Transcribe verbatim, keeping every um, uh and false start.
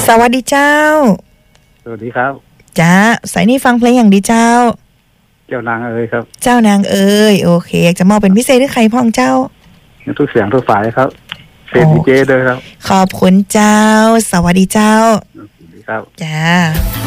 สวัสดีเจ้าสวัสดีครับจ้าสายนี้ฟังเพลงอย่างดีเจ้าเจ้านางเอ๋ยครับเจ้านางเอ๋ยโอเคอยากจะมอบเป็นพิเศษให้ใครพ่องเจ้าทุกเสียงทุกฝ่ายครับเป็นดีเจด้วยครับขอบคุณเจ้าสวัสดีเจ้าสวัสดีครับจ้า